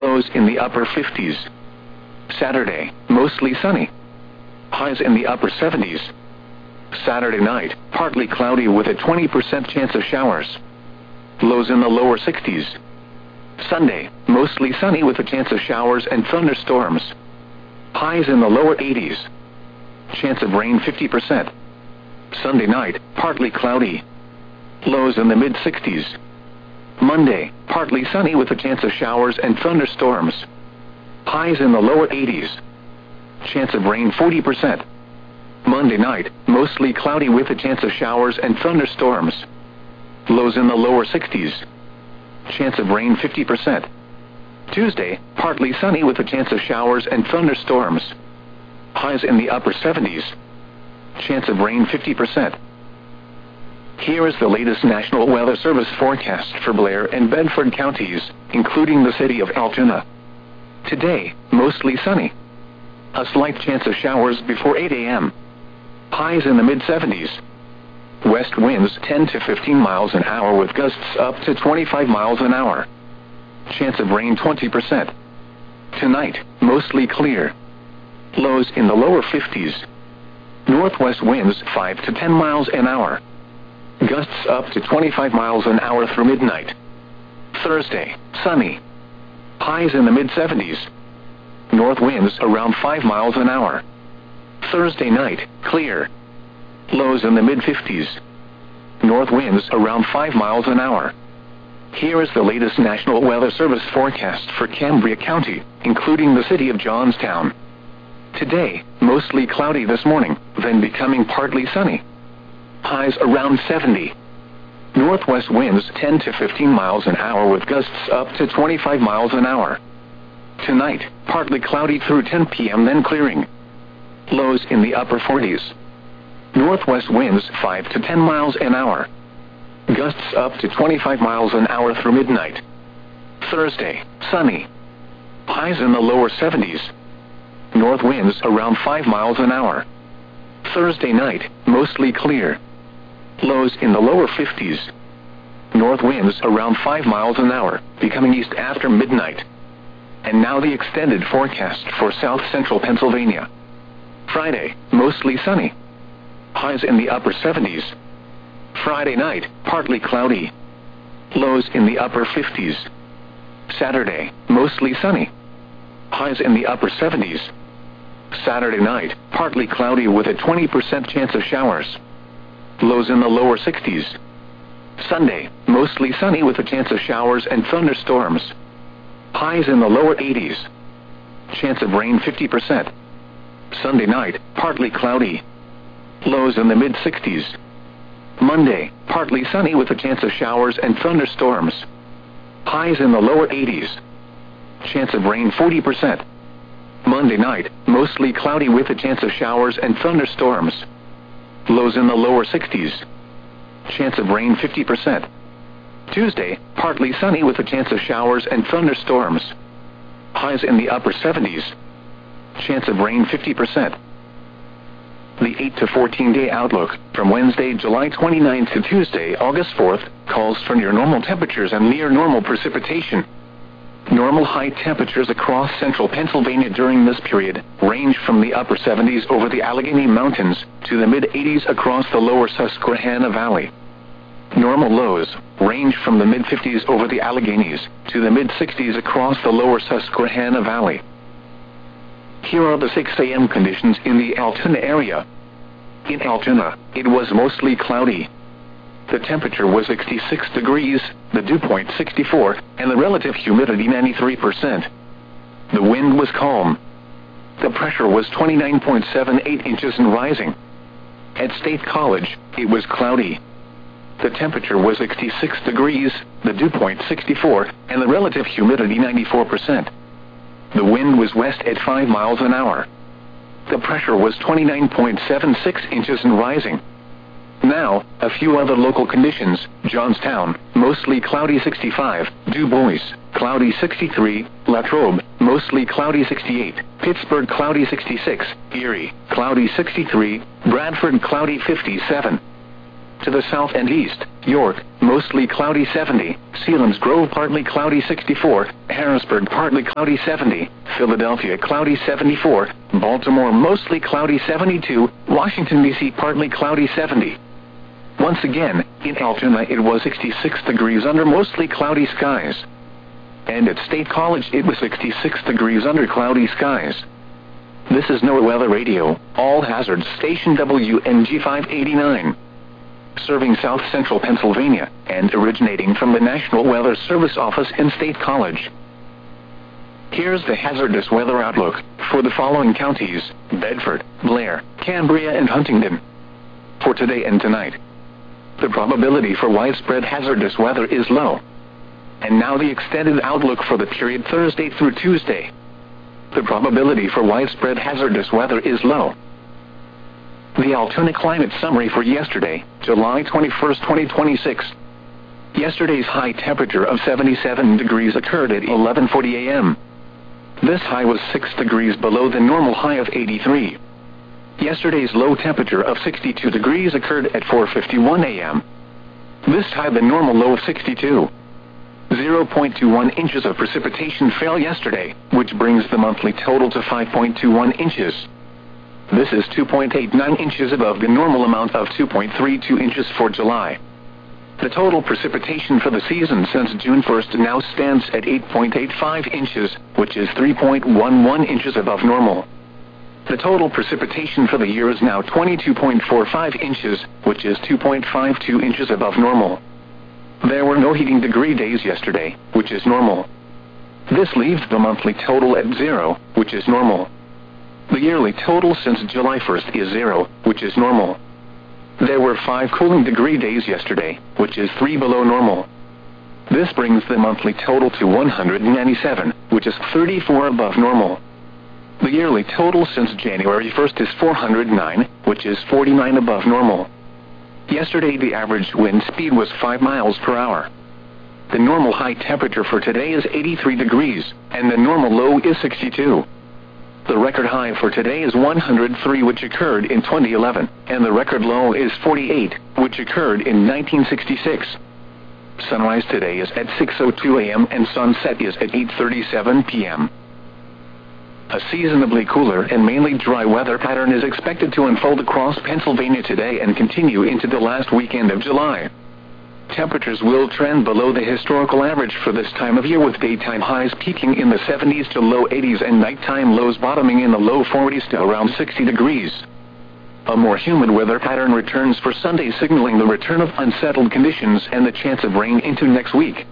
lows in the upper 50s. Saturday, mostly sunny. Highs in the upper 70s. Saturday night, partly cloudy with a 20% chance of showers. Lows in the lower 60s. Sunday, mostly sunny with a chance of showers and thunderstorms. Highs in the lower 80s. Chance of rain 50%. Sunday night, partly cloudy. Lows in the mid-60s. Monday, partly sunny with a chance of showers and thunderstorms. Highs in the lower 80s. Chance of rain 40%. Monday night, mostly cloudy with a chance of showers and thunderstorms. Lows in the lower 60s. Chance of rain 50%. Tuesday, partly sunny with a chance of showers and thunderstorms. Highs in the upper 70s. Chance of rain 50%. Here is the latest National Weather Service forecast for Blair and Bedford counties, including the city of Altoona. Today, mostly sunny. A slight chance of showers before 8 a.m. Highs in the mid-70s. West winds 10 to 15 miles an hour with gusts up to 25 miles an hour. Chance of rain 20%. Tonight, mostly clear. Lows in the lower 50s. Northwest winds 5 to 10 miles an hour. Gusts up to 25 miles an hour through midnight. Thursday, sunny. Highs in the mid-70s. North winds around 5 miles an hour. Thursday night, clear. Lows in the mid-50s. North winds around 5 miles an hour. Here is the latest National Weather Service forecast for Cambria County, including the city of Johnstown. Today, mostly cloudy this morning, then becoming partly sunny. Highs around 70. Northwest winds 10 to 15 miles an hour with gusts up to 25 miles an hour. Tonight, partly cloudy through 10 p.m. then clearing. Lows in the upper 40s. Northwest winds 5 to 10 miles an hour. Gusts up to 25 miles an hour through midnight. Thursday, sunny. Highs in the lower 70s. North winds around 5 miles an hour. Thursday night, mostly clear. Lows in the lower 50s. North winds around 5 miles an hour, becoming east after midnight. And now the extended forecast for south central Pennsylvania. Friday, mostly sunny. Highs in the upper 70s. Friday night, partly cloudy. Lows in the upper 50s. Saturday, mostly sunny. Highs in the upper 70s. Saturday night, partly cloudy with a 20% chance of showers. Lows in the lower 60s. Sunday, mostly sunny with a chance of showers and thunderstorms. Highs in the lower 80s. Chance of rain 50%. Sunday night, partly cloudy. Lows in the mid-60s. Monday, partly sunny with a chance of showers and thunderstorms. Highs in the lower 80s. Chance of rain 40%. Monday night, mostly cloudy with a chance of showers and thunderstorms. Lows in the lower 60s. Chance of rain 50%. Tuesday, partly sunny with a chance of showers and thunderstorms. Highs in the upper 70s. Chance of rain 50%. The 8 to 14-day outlook from Wednesday, July 29th to Tuesday, August 4th, calls for near normal temperatures and near normal precipitation. Normal high temperatures across central Pennsylvania during this period range from the upper 70s over the Allegheny Mountains to the mid-80s across the lower Susquehanna Valley. Normal lows range from the mid-50s over the Alleghenies to the mid-60s across the lower Susquehanna Valley. Here are the 6 a.m. conditions in the Altoona area. In Altoona, it was mostly cloudy. The temperature was 66 degrees, the dew point 64, and the relative humidity 93%. The wind was calm. The pressure was 29.78 inches and rising. At State College, it was cloudy. The temperature was 66 degrees, the dew point 64, and the relative humidity 94%. The wind was west at 5 miles an hour. The pressure was 29.76 inches and rising. Now, a few other local conditions. Johnstown, mostly cloudy 65. Du Bois, cloudy 63. Latrobe, mostly cloudy 68. Pittsburgh, cloudy 66. Erie, cloudy 63. Bradford, cloudy 57. To the south and east, York, mostly cloudy 70, Selinsgrove partly cloudy 64, Harrisburg partly cloudy 70, Philadelphia cloudy 74, Baltimore mostly cloudy 72, Washington, D.C. partly cloudy 70. Once again, in Altoona it was 66 degrees under mostly cloudy skies. And at State College it was 66 degrees under cloudy skies. This is NOAA Weather Radio, all hazards station WNG 589. Serving South Central Pennsylvania, and originating from the National Weather Service office in State College. Here's the hazardous weather outlook for the following counties: Bedford, Blair, Cambria, and Huntingdon. For today and tonight, the probability for widespread hazardous weather is low. And now the extended outlook for the period Thursday through Tuesday. The probability for widespread hazardous weather is low. The Altoona climate summary for yesterday, July 21, 2026. Yesterday's high temperature of 77 degrees occurred at 11:40 a.m. This high was 6 degrees below the normal high of 83. Yesterday's low temperature of 62 degrees occurred at 4:51 a.m. This high the normal low of 62. 0.21 inches of precipitation fell yesterday, which brings the monthly total to 5.21 inches. This is 2.89 inches above the normal amount of 2.32 inches for July. The total precipitation for the season since June 1st now stands at 8.85 inches, which is 3.11 inches above normal. The total precipitation for the year is now 22.45 inches, which is 2.52 inches above normal. There were no heating degree days yesterday, which is normal. This leaves the monthly total at 0, which is normal. The yearly total since July 1st is 0, which is normal. There were 5 cooling degree days yesterday, which is 3 below normal. This brings the monthly total to 197, which is 34 above normal. The yearly total since January 1st is 409, which is 49 above normal. Yesterday the average wind speed was 5 miles per hour. The normal high temperature for today is 83 degrees, and the normal low is 62. The record high for today is 103, which occurred in 2011, and the record low is 48, which occurred in 1966. Sunrise today is at 6:02 a.m. and sunset is at 8:37 p.m. A seasonably cooler and mainly dry weather pattern is expected to unfold across Pennsylvania today and continue into the last weekend of July. Temperatures will trend below the historical average for this time of year, with daytime highs peaking in the 70s to low 80s and nighttime lows bottoming in the low 40s to around 60 degrees. A more humid weather pattern returns for Sunday, signaling the return of unsettled conditions and the chance of rain into next week.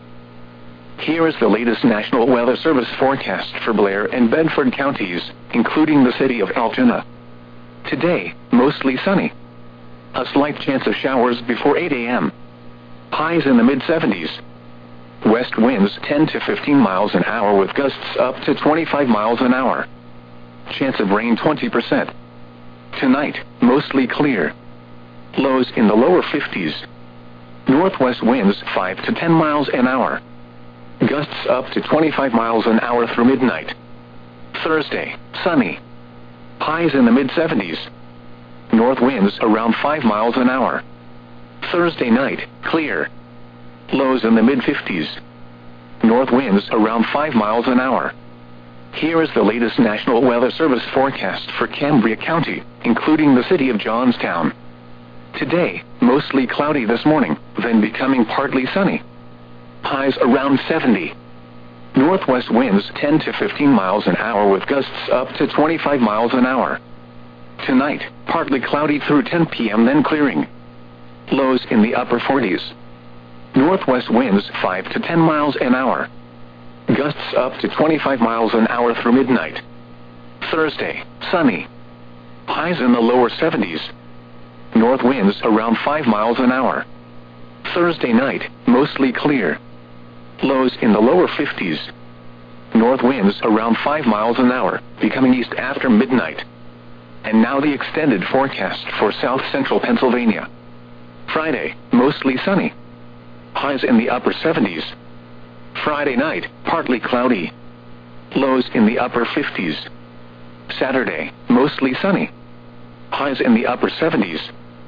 Here is the latest National Weather Service forecast for Blair and Bedford counties, including the city of Altoona. Today, mostly sunny. A slight chance of showers before 8 a.m. Highs in the mid-70s. West winds 10 to 15 miles an hour with gusts up to 25 miles an hour. Chance of rain 20%. Tonight, mostly clear. Lows in the lower 50s. Northwest winds 5 to 10 miles an hour. Gusts up to 25 miles an hour through midnight. Thursday, sunny. Highs in the mid-70s. North winds around 5 miles an hour. Thursday night, clear. Lows in the mid-50s. North winds around 5 miles an hour. Here is the latest National Weather Service forecast for Cambria County, including the city of Johnstown. Today, mostly cloudy this morning, then becoming partly sunny. Highs around 70. Northwest winds 10 to 15 miles an hour with gusts up to 25 miles an hour. Tonight, partly cloudy through 10 p.m. then clearing. Lows in the upper 40s. Northwest winds 5 to 10 miles an hour. Gusts up to 25 miles an hour through midnight. Thursday, sunny. Highs in the lower 70s. North winds around 5 miles an hour. Thursday night, mostly clear. Lows in the lower 50s. North winds around 5 miles an hour, becoming east after midnight. And now the extended forecast for South Central Pennsylvania. Friday, mostly sunny. Highs in the upper 70s. Friday night, partly cloudy. Lows in the upper 50s. Saturday, mostly sunny. Highs in the upper 70s.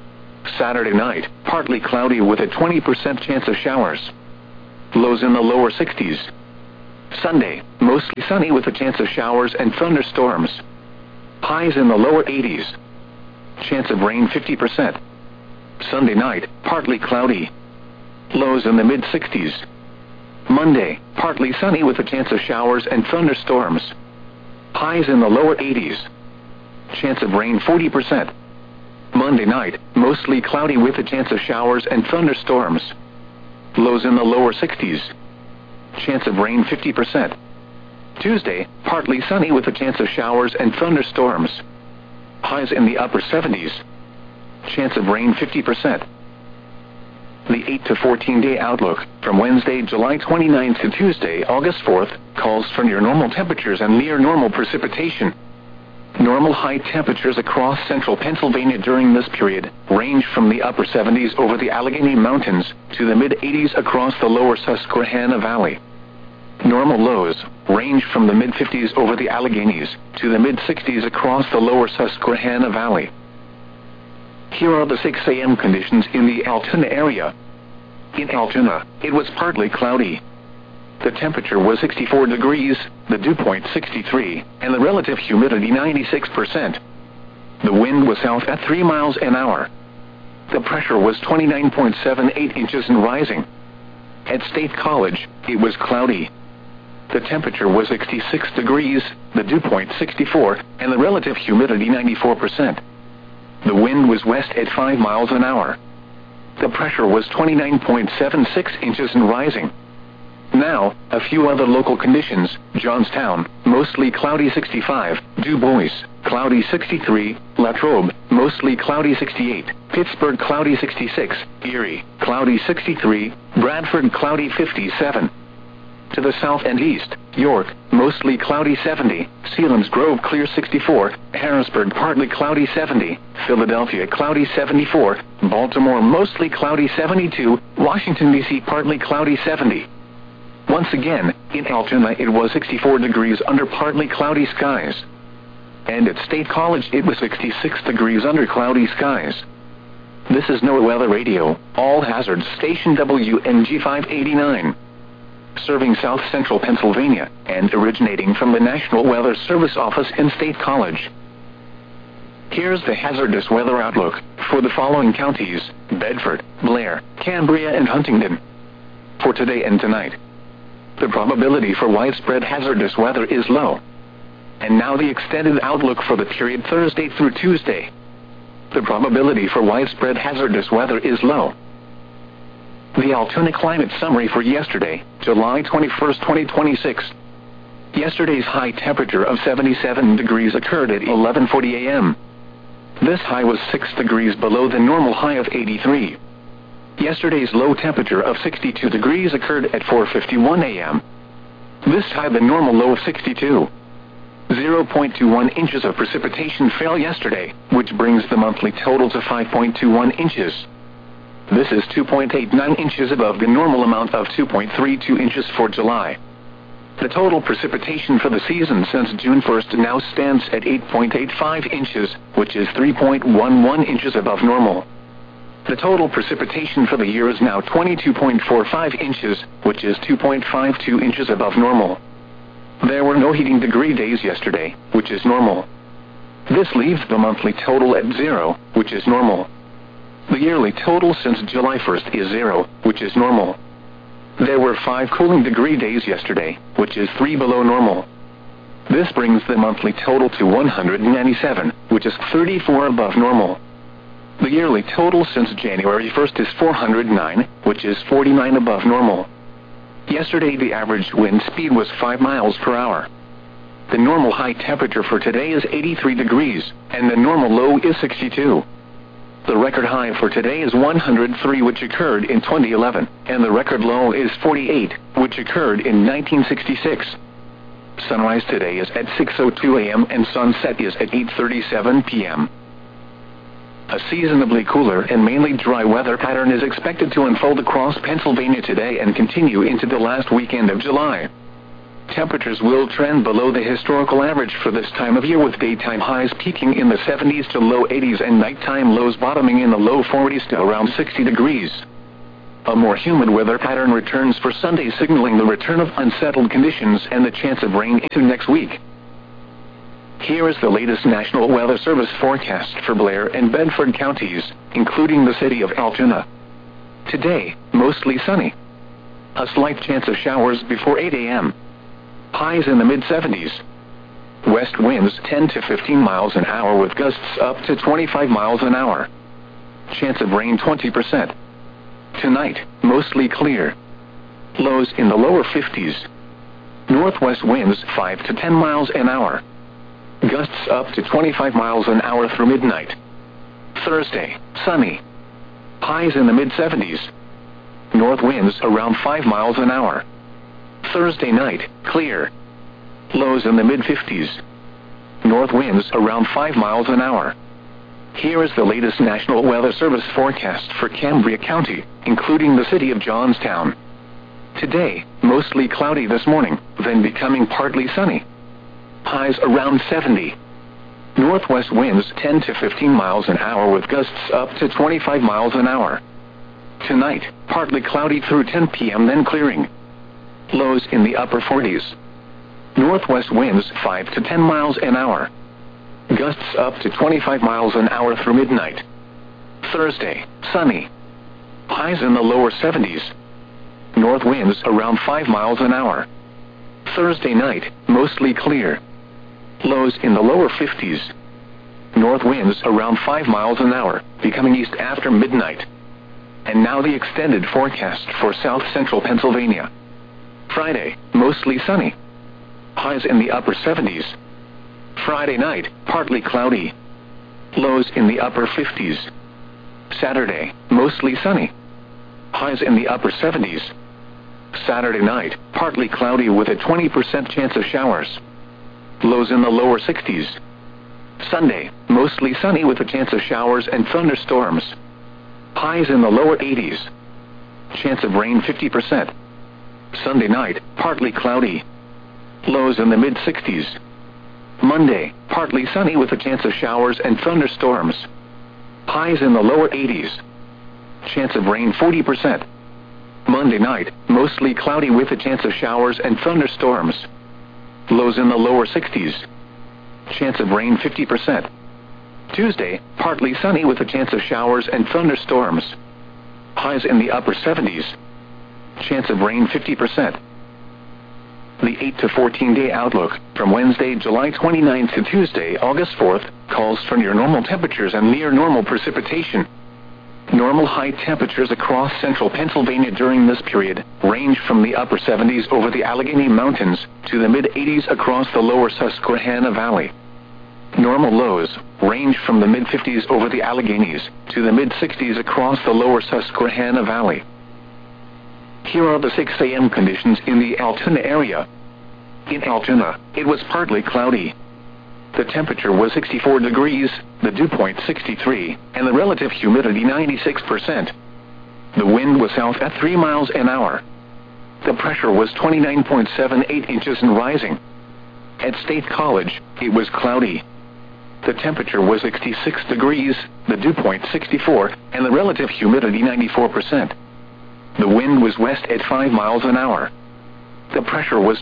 Saturday night, partly cloudy with a 20% chance of showers. Lows in the lower 60s. Sunday, mostly sunny with a chance of showers and thunderstorms. Highs in the lower 80s. Chance of rain 50%. Sunday night, partly cloudy. Lows in the mid-60s. Monday, partly sunny with a chance of showers and thunderstorms. Highs in the lower 80s. Chance of rain 40%. Monday night, mostly cloudy with a chance of showers and thunderstorms. Lows in the lower 60s. Chance of rain 50%. Tuesday, partly sunny with a chance of showers and thunderstorms. Highs in the upper 70s. Chance of rain 50%. The 8 to 14-day outlook, from Wednesday, July 29th to Tuesday, August 4th, calls for near normal temperatures and near normal precipitation. Normal high temperatures across central Pennsylvania during this period range from the upper 70s over the Allegheny Mountains to the mid-80s across the lower Susquehanna Valley. Normal lows range from the mid-50s over the Alleghenies to the mid-60s across the lower Susquehanna Valley. Here are the 6 a.m. conditions in the Altoona area. In Altoona, it was partly cloudy. The temperature was 64 degrees, the dew point 63, and the relative humidity 96%. The wind was south at 3 miles an hour. The pressure was 29.78 inches and rising. At State College, it was cloudy. The temperature was 66 degrees, the dew point 64, and the relative humidity 94%. The wind was west at 5 miles an hour. The pressure was 29.76 inches and rising. Now, a few other local conditions. Johnstown, mostly cloudy 65, Du Bois, cloudy 63, Latrobe, mostly cloudy 68, Pittsburgh cloudy 66, Erie, cloudy 63, Bradford cloudy 57. To the south and east, York, mostly cloudy 70, Selinsgrove clear 64, Harrisburg partly cloudy 70, Philadelphia cloudy 74, Baltimore mostly cloudy 72, Washington, D.C. partly cloudy 70. Once again, in Altoona it was 64 degrees under partly cloudy skies. And at State College it was 66 degrees under cloudy skies. This is NOAA Weather Radio, All Hazards Station WNG 589. Serving South Central Pennsylvania, and originating from the National Weather Service office in State College. Here's the hazardous weather outlook for the following counties: Bedford, Blair, Cambria, and Huntingdon. For today and tonight, the probability for widespread hazardous weather is low. And now the extended outlook for the period Thursday through Tuesday. The probability for widespread hazardous weather is low. The Altoona climate summary for yesterday, July 21, 2026. Yesterday's high temperature of 77 degrees occurred at 11:40 a.m. This high was 6 degrees below the normal high of 83. Yesterday's low temperature of 62 degrees occurred at 4:51 a.m. This high the normal low of 62. 0.21 inches of precipitation fell yesterday, which brings the monthly total to 5.21 inches. This is 2.89 inches above the normal amount of 2.32 inches for July. The total precipitation for the season since June 1st now stands at 8.85 inches, which is 3.11 inches above normal. The total precipitation for the year is now 22.45 inches, which is 2.52 inches above normal. There were no heating degree days yesterday, which is normal. This leaves the monthly total at 0, which is normal. The yearly total since July 1st is 0, which is normal. There were 5 cooling degree days yesterday, which is 3 below normal. This brings the monthly total to 197, which is 34 above normal. The yearly total since January 1st is 409, which is 49 above normal. Yesterday the average wind speed was 5 miles per hour. The normal high temperature for today is 83 degrees, and the normal low is 62. The record high for today is 103, which occurred in 2011, and the record low is 48, which occurred in 1966. Sunrise today is at 6:02 a.m. and sunset is at 8:37 p.m. A seasonably cooler and mainly dry weather pattern is expected to unfold across Pennsylvania today and continue into the last weekend of July. Temperatures will trend below the historical average for this time of year, with daytime highs peaking in the 70s to low 80s and nighttime lows bottoming in the low 40s to around 60 degrees. A more humid weather pattern returns for Sunday, signaling the return of unsettled conditions and the chance of rain into next week. Here is the latest National Weather Service forecast for Blair and Bedford counties, including the city of Altoona. Today, mostly sunny. A slight chance of showers before 8 a.m. Highs in the mid-70s. West winds 10 to 15 miles an hour with gusts up to 25 miles an hour. Chance of rain 20%. Tonight, mostly clear. Lows in the lower 50s. Northwest winds 5 to 10 miles an hour. Gusts up to 25 miles an hour through midnight. Thursday, sunny. Highs in the mid-70s. North winds around 5 miles an hour. Thursday night, clear. Lows in the mid-50s. North winds around 5 miles an hour. Here is the latest National Weather Service forecast for Cambria County, including the city of Johnstown. Today, mostly cloudy this morning, then becoming partly sunny. Highs around 70. Northwest winds 10 to 15 miles an hour with gusts up to 25 miles an hour. Tonight, partly cloudy through 10 p.m. then clearing. Lows in the upper 40s. Northwest winds 5 to 10 miles an hour. Gusts up to 25 miles an hour through midnight. Thursday, sunny. Highs in the lower 70s. North winds around 5 miles an hour. Thursday night, mostly clear. Lows in the lower 50s. North winds around 5 miles an hour, becoming east after midnight. And now the extended forecast for south central Pennsylvania. Friday, mostly sunny. Highs in the upper 70s. Friday night, partly cloudy. Lows in the upper 50s. Saturday, mostly sunny. Highs in the upper 70s. Saturday night, partly cloudy with a 20% chance of showers. Lows in the lower 60s. Sunday, mostly sunny with a chance of showers and thunderstorms. Highs in the lower 80s. Chance of rain 50%. Sunday night, partly cloudy. Lows in the mid-60s. Monday, partly sunny with a chance of showers and thunderstorms. Highs in the lower 80s. Chance of rain 40%. Monday night, mostly cloudy with a chance of showers and thunderstorms. Lows in the lower 60s. Chance of rain 50%. Tuesday, partly sunny with a chance of showers and thunderstorms. Highs in the upper 70s. Chance of rain 50%. The 8 to 14-day outlook, from Wednesday, July 29th to Tuesday, August 4th, calls for near-normal temperatures and near-normal precipitation. Normal high temperatures across central Pennsylvania during this period range from the upper 70s over the Allegheny Mountains to the mid-80s across the lower Susquehanna Valley. Normal lows range from the mid-50s over the Alleghenies to the mid-60s across the lower Susquehanna Valley. Here are the 6 a.m. conditions in the Altoona area. In Altoona, it was partly cloudy. The temperature was 64 degrees, the dew point 63, and the relative humidity 96%. The wind was south at 3 miles an hour. The pressure was 29.78 inches and rising. At State College, it was cloudy. The temperature was 66 degrees, the dew point 64, and the relative humidity 94%. The wind was west at 5 miles an hour. The pressure was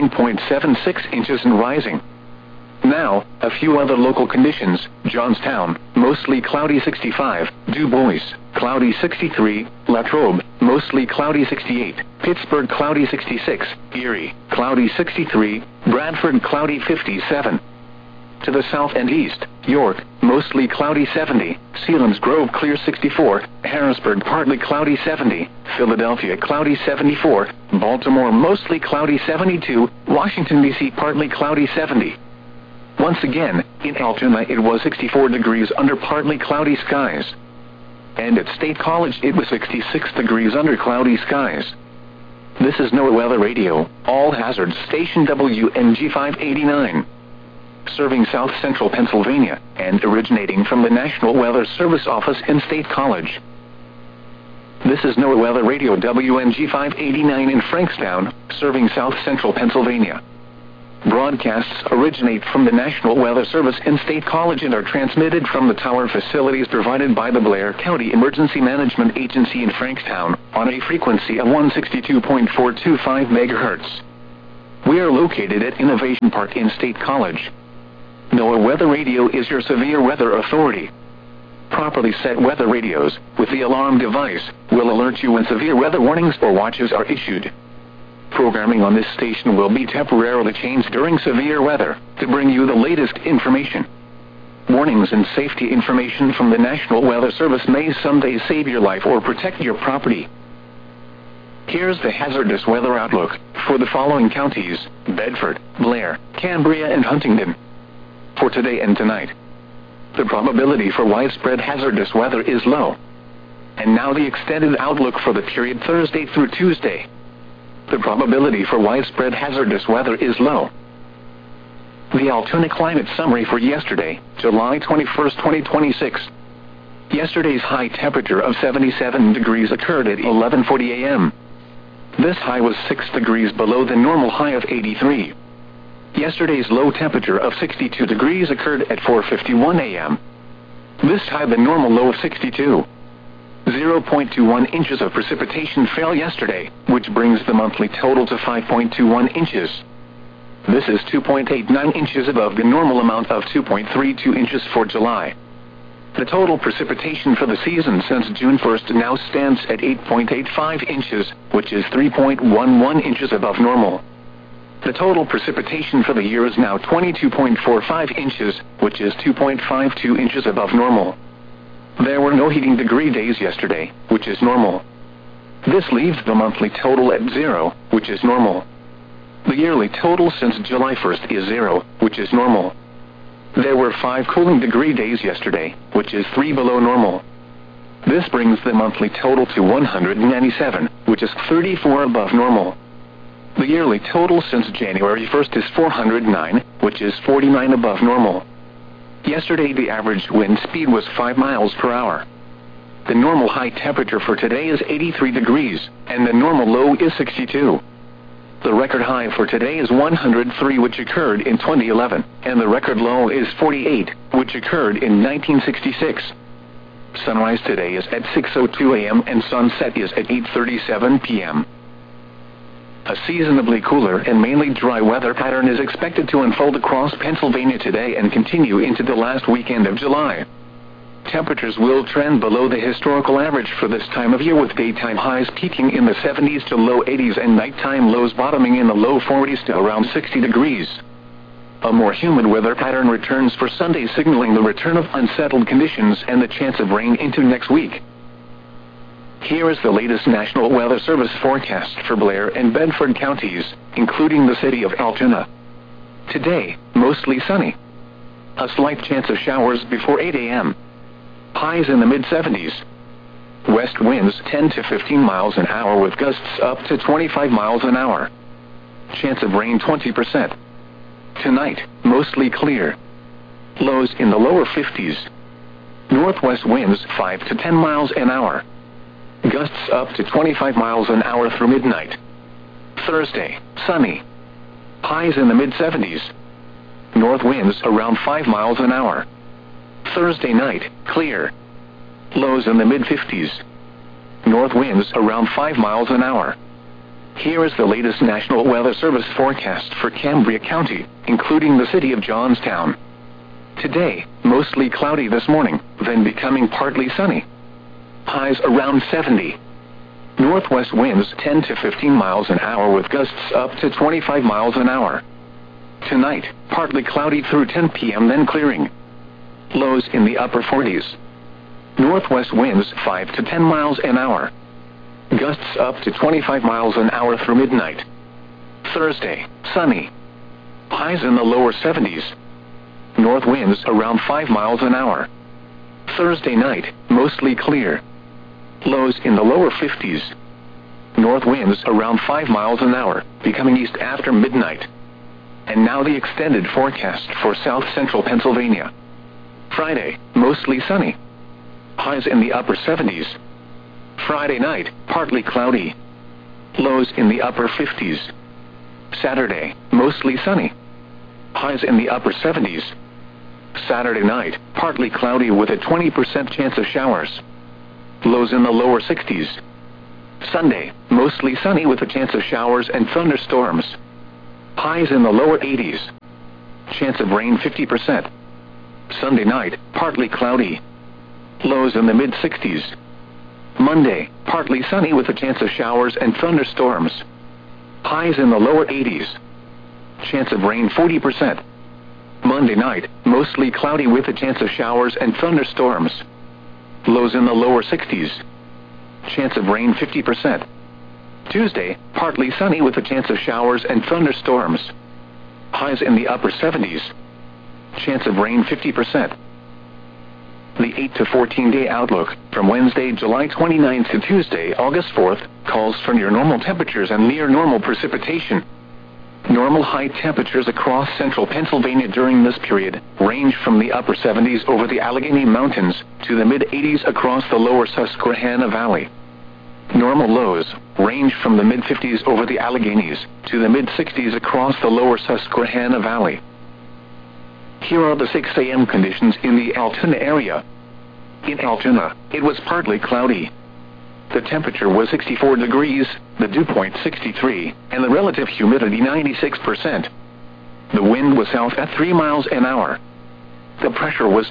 29.76 inches and rising. Now, a few other local conditions. Johnstown, mostly cloudy 65. Du Bois, cloudy 63. Latrobe, mostly cloudy 68. Pittsburgh, cloudy 66. Erie, cloudy 63. Bradford, cloudy 57. To the south and east, York, mostly cloudy 70. Selinsgrove, clear 64. Harrisburg, partly cloudy 70. Philadelphia, cloudy 74. Baltimore, mostly cloudy 72. Washington, D.C., partly cloudy 70. Once again, in Altoona it was 64 degrees under partly cloudy skies. And at State College it was 66 degrees under cloudy skies. This is NOAA Weather Radio, all hazards station WNG 589. Serving south central Pennsylvania, and originating from the National Weather Service office in State College. This is NOAA Weather Radio WNG 589 in Frankstown, serving south central Pennsylvania. Broadcasts originate from the National Weather Service in State College and are transmitted from the tower facilities provided by the Blair County Emergency Management Agency in Frankstown, on a frequency of 162.425 MHz. We are located at Innovation Park in State College. NOAA Weather Radio is your severe weather authority. Properly set weather radios, with the alarm device, will alert you when severe weather warnings or watches are issued. Programming on this station will be temporarily changed during severe weather, to bring you the latest information. Warnings and safety information from the National Weather Service may someday save your life or protect your property. Here's the hazardous weather outlook for the following counties: Bedford, Blair, Cambria, and Huntingdon. For today and tonight, the probability for widespread hazardous weather is low. And now the extended outlook for the period Thursday through Tuesday. The probability for widespread hazardous weather is low. The Altoona climate summary for yesterday, July 21, 2026. Yesterday's high temperature of 77 degrees occurred at 11:40 a.m. This high was 6 degrees below the normal high of 83. Yesterday's low temperature of 62 degrees occurred at 4:51 a.m. This tied the normal low of 62. 0.21 inches of precipitation fell yesterday, which brings the monthly total to 5.21 inches. This is 2.89 inches above the normal amount of 2.32 inches for July. The total precipitation for the season since June 1st now stands at 8.85 inches, which is 3.11 inches above normal. The total precipitation for the year is now 22.45 inches, which is 2.52 inches above normal. There were no heating degree days yesterday, which is normal. This leaves the monthly total at 0, which is normal. The yearly total since July 1st is 0, which is normal. There were 5 cooling degree days yesterday, which is 3 below normal. This brings the monthly total to 197, which is 34 above normal. The yearly total since January 1st is 409, which is 49 above normal. Yesterday the average wind speed was 5 miles per hour. The normal high temperature for today is 83 degrees, and the normal low is 62. The record high for today is 103, which occurred in 2011, and the record low is 48, which occurred in 1966. Sunrise today is at 6:02 a.m. and sunset is at 8:37 p.m. A seasonably cooler and mainly dry weather pattern is expected to unfold across Pennsylvania today and continue into the last weekend of July. Temperatures will trend below the historical average for this time of year, with daytime highs peaking in the 70s to low 80s and nighttime lows bottoming in the low 40s to around 60 degrees. A more humid weather pattern returns for Sunday, signaling the return of unsettled conditions and the chance of rain into next week. Here is the latest National Weather Service forecast for Blair and Bedford counties, including the city of Altoona. Today, mostly sunny. A slight chance of showers before 8 a.m. Highs in the mid-70s. West winds 10 to 15 miles an hour with gusts up to 25 miles an hour. Chance of rain 20%. Tonight, mostly clear. Lows in the lower 50s. Northwest winds 5 to 10 miles an hour. Gusts up to 25 miles an hour through midnight. Thursday, sunny. Highs in the mid-70s. North winds around 5 miles an hour. Thursday night, clear. Lows in the mid-50s. North winds around 5 miles an hour. Here is the latest National Weather Service forecast for Cambria County, including the city of Johnstown. Today, mostly cloudy this morning, then becoming partly sunny. Highs around 70. Northwest winds 10 to 15 miles an hour with gusts up to 25 miles an hour. Tonight, partly cloudy through 10 p.m. then clearing. Lows in the upper 40s. Northwest winds 5 to 10 miles an hour. Gusts up to 25 miles an hour through midnight. Thursday, sunny. Highs in the lower 70s. North winds around 5 miles an hour. Thursday night, mostly clear. Lows in the lower 50s. North winds around 5 miles an hour, becoming east after midnight. And now the extended forecast for south central Pennsylvania. Friday, mostly sunny. Highs in the upper 70s. Friday night, partly cloudy. Lows in the upper 50s. Saturday, mostly sunny. Highs in the upper 70s. Saturday night, partly cloudy with a 20% chance of showers. Lows in the lower 60s. Sunday, mostly sunny with a chance of showers and thunderstorms. Highs in the lower 80s. Chance of rain 50%. Sunday night, partly cloudy. Lows in the mid-60s. Monday, partly sunny with a chance of showers and thunderstorms. Highs in the lower 80s. Chance of rain 40%. Monday night, mostly cloudy with a chance of showers and thunderstorms. Lows in the lower 60s. Chance of rain 50%. Tuesday, partly sunny with a chance of showers and thunderstorms. Highs in the upper 70s. Chance of rain 50%. The 8 to 14-day outlook, from Wednesday, July 29th to Tuesday, August 4th, calls for near normal temperatures and near normal precipitation. Normal high temperatures across central Pennsylvania during this period range from the upper 70s over the Allegheny Mountains to the mid-80s across the lower Susquehanna Valley. Normal lows range from the mid-50s over the Alleghenies to the mid-60s across the lower Susquehanna Valley. Here are the 6 a.m. conditions in the Altoona area. In Altoona, it was partly cloudy. The temperature was 64 degrees, the dew point 63, and the relative humidity 96%. The wind was south at 3 miles an hour. The pressure was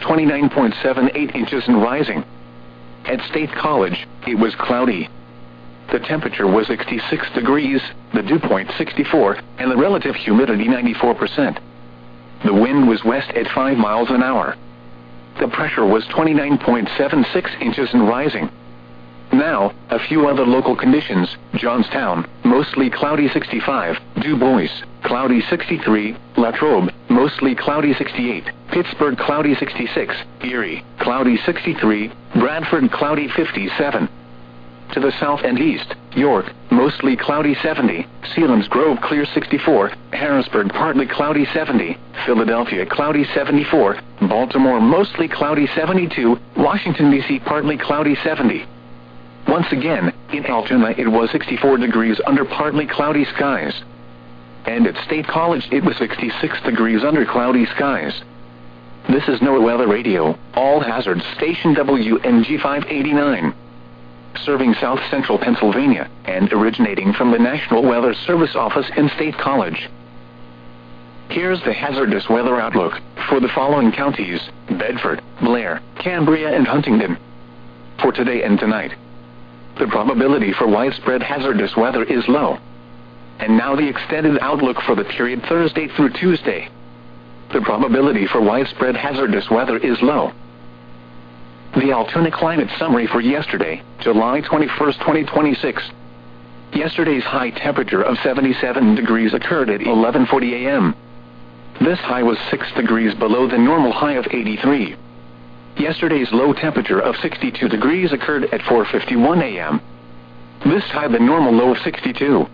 29.78 inches and rising. At State College, it was cloudy. The temperature was 66 degrees, the dew point 64, and the relative humidity 94%. The wind was west at 5 miles an hour. The pressure was 29.76 inches and rising. Now, a few other local conditions. Johnstown, mostly cloudy 65, Du Bois, cloudy 63, Latrobe, mostly cloudy 68, Pittsburgh cloudy 66, Erie, cloudy 63, Bradford cloudy 57. To the south and east, York, mostly cloudy 70, Selinsgrove clear 64, Harrisburg partly cloudy 70, Philadelphia cloudy 74, Baltimore mostly cloudy 72, Washington, D.C. partly cloudy 70. Once again, in Altoona it was 64 degrees under partly cloudy skies. And at State College it was 66 degrees under cloudy skies. This is NOAA Weather Radio, All Hazards Station WNG 589. Serving South Central Pennsylvania, and originating from the National Weather Service office in State College. Here's the hazardous weather outlook for the following counties: Bedford, Blair, Cambria, and Huntingdon. For today and tonight, the probability for widespread hazardous weather is low. And now the extended outlook for the period Thursday through Tuesday. The probability for widespread hazardous weather is low. The Altoona climate summary for yesterday, July 21, 2026. Yesterday's high temperature of 77 degrees occurred at 11:40 a.m. This high was 6 degrees below the normal high of 83. Yesterday's low temperature of 62 degrees occurred at 4:51 a.m. This high the normal low of 62.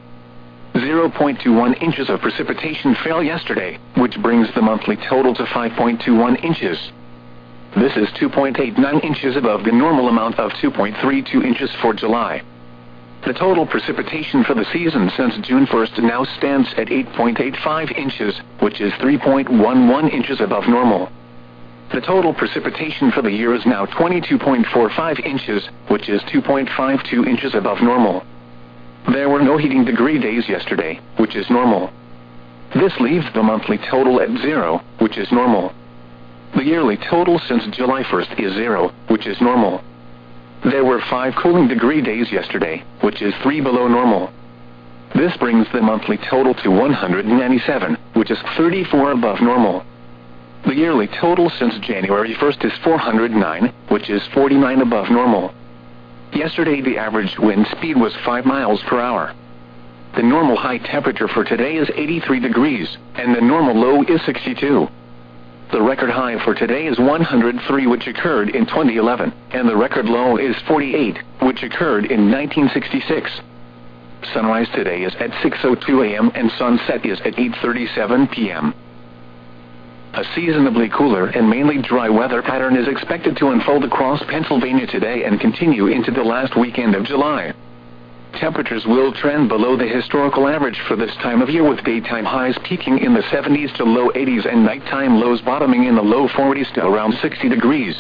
0.21 inches of precipitation fell yesterday, which brings the monthly total to 5.21 inches. This is 2.89 inches above the normal amount of 2.32 inches for July. The total precipitation for the season since June 1st now stands at 8.85 inches, which is 3.11 inches above normal. The total precipitation for the year is now 22.45 inches, which is 2.52 inches above normal. There were no heating degree days yesterday, which is normal. This leaves the monthly total at 0, which is normal. The yearly total since July 1st is 0, which is normal. There were 5 cooling degree days yesterday, which is 3 below normal. This brings the monthly total to 197, which is 34 above normal. The yearly total since January 1st is 409, which is 49 above normal. Yesterday the average wind speed was 5 miles per hour. The normal high temperature for today is 83 degrees, and the normal low is 62. The record high for today is 103, which occurred in 2011, and the record low is 48, which occurred in 1966. Sunrise today is at 6:02 a.m. and sunset is at 8:37 p.m. A seasonably cooler and mainly dry weather pattern is expected to unfold across Pennsylvania today and continue into the last weekend of July. Temperatures will trend below the historical average for this time of year, with daytime highs peaking in the 70s to low 80s and nighttime lows bottoming in the low 40s to around 60 degrees.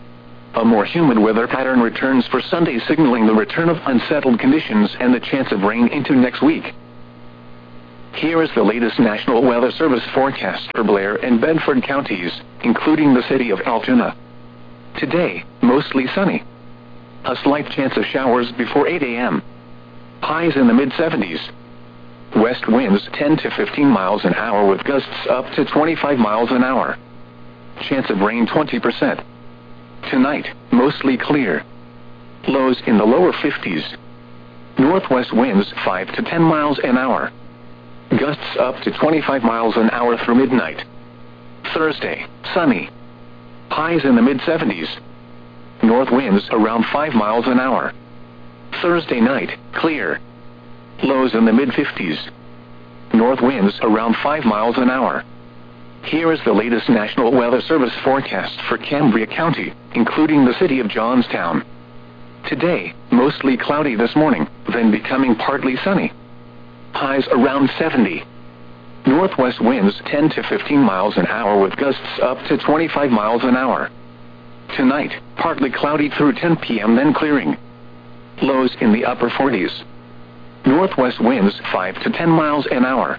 A more humid weather pattern returns for Sunday, signaling the return of unsettled conditions and the chance of rain into next week. Here is the latest National Weather Service forecast for Blair and Bedford counties, including the city of Altoona. Today, mostly sunny. A slight chance of showers before 8 a.m. Highs in the mid-70s. West winds 10 to 15 miles an hour with gusts up to 25 miles an hour. Chance of rain 20%. Tonight, mostly clear. Lows in the lower 50s. Northwest winds 5 to 10 miles an hour. Gusts up to 25 miles an hour through midnight. Thursday, sunny. Highs in the mid-70s. North winds around 5 miles an hour. Thursday night, clear. Lows in the mid-50s. North winds around 5 miles an hour. Here is the latest National Weather Service forecast for Cambria County, including the city of Johnstown. Today, mostly cloudy this morning, then becoming partly sunny. Highs around 70. Northwest winds 10 to 15 miles an hour with gusts up to 25 miles an hour. Tonight, partly cloudy through 10 p.m. then clearing. Lows in the upper 40s. Northwest winds 5 to 10 miles an hour.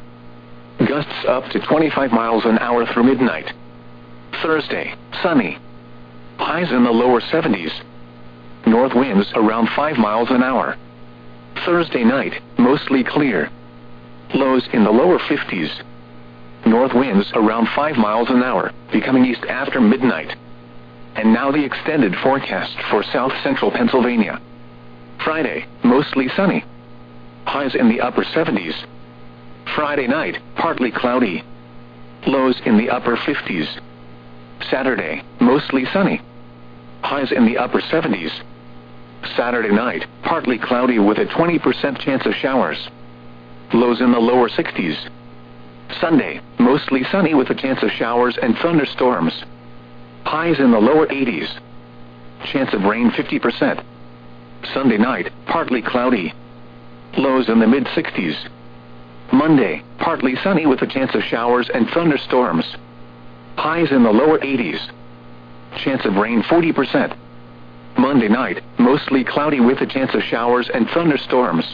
Gusts up to 25 miles an hour through midnight. Thursday, sunny. Highs in the lower 70s. North winds around 5 miles an hour. Thursday night, mostly clear. Lows in the lower 50s. North winds around 5 miles an hour, becoming east after midnight. And now the extended forecast for south central Pennsylvania. Friday, mostly sunny. Highs in the upper 70s. Friday night, partly cloudy. Lows in the upper 50s. Saturday, mostly sunny. Highs in the upper 70s. Saturday night, partly cloudy with a 20% chance of showers. Lows in the lower 60s. Sunday, mostly sunny with a chance of showers and thunderstorms. Highs in the lower 80s. Chance of rain 50%. Sunday night, partly cloudy. Lows in the mid-60s. Monday, partly sunny with a chance of showers and thunderstorms. Highs in the lower 80s. Chance of rain 40%. Monday night, mostly cloudy with a chance of showers and thunderstorms.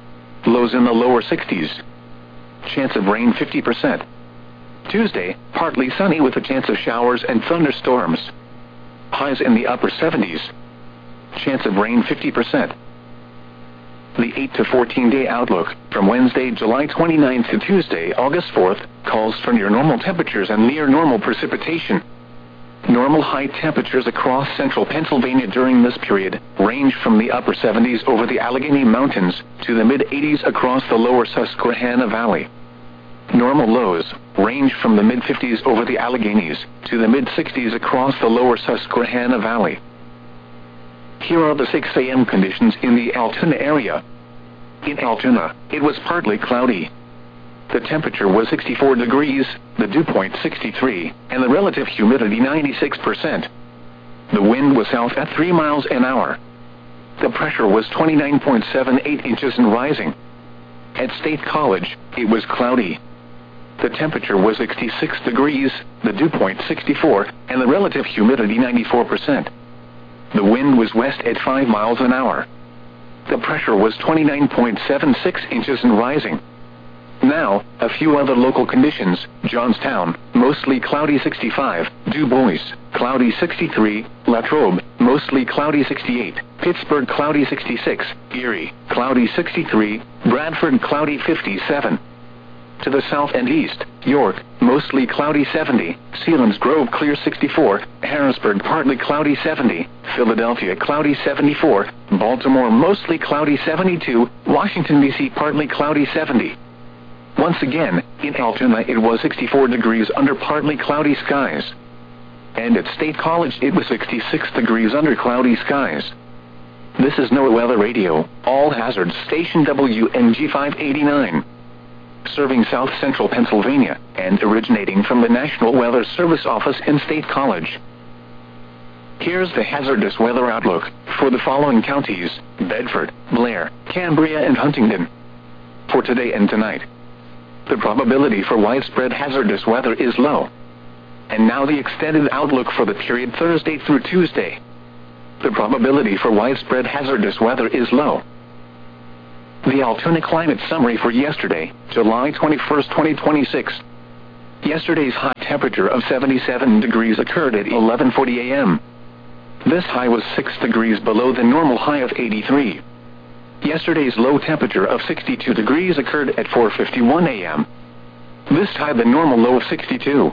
Lows in the lower 60s. Chance of rain 50%. Tuesday, partly sunny with a chance of showers and thunderstorms. Highs in the upper 70s. Chance of rain 50%. The 8 to 14-day outlook from Wednesday, July 29th to Tuesday, August 4th, calls for near normal temperatures and near normal precipitation. Normal high temperatures across central Pennsylvania during this period range from the upper 70s over the Allegheny Mountains to the mid-80s across the lower Susquehanna Valley. Normal lows range from the mid-50s over the Alleghenies to the mid-60s across the lower Susquehanna Valley. Here are the 6 a.m. conditions in the Altoona area. In Altoona, it was partly cloudy. The temperature was 64 degrees, the dew point 63, and the relative humidity 96%. The wind was south at 3 miles an hour. The pressure was 29.78 inches and rising. At State College, it was cloudy. The temperature was 66 degrees, the dew point 64, and the relative humidity 94%. The wind was west at 5 miles an hour. The pressure was 29.76 inches and rising. Now, a few other local conditions. Johnstown, mostly cloudy 65. Du Bois, cloudy 63. Latrobe, mostly cloudy 68. Pittsburgh, cloudy 66. Erie, cloudy 63. Bradford, cloudy 57. To the south and east, York, mostly cloudy 70. Selinsgrove, clear 64. Harrisburg, partly cloudy 70. Philadelphia, cloudy 74. Baltimore, mostly cloudy 72. Washington, D.C., partly cloudy 70. Once again, in Altoona it was 64 degrees under partly cloudy skies. And at State College it was 66 degrees under cloudy skies. This is NOAA Weather Radio, all hazards, station WNG 589. serving south central Pennsylvania, and originating from the National Weather Service office in State College. Here's the hazardous weather outlook for the following counties: Bedford, Blair, Cambria, and Huntingdon. For today and tonight, the probability for widespread hazardous weather is low. And now the extended outlook for the period Thursday through Tuesday. The probability for widespread hazardous weather is low. The Altoona climate summary for yesterday, July 21, 2026. Yesterday's high temperature of 77 degrees occurred at 11:40 a.m. This high was 6 degrees below the normal high of 83. Yesterday's low temperature of 62 degrees occurred at 4:51 a.m. This tied the normal low of 62.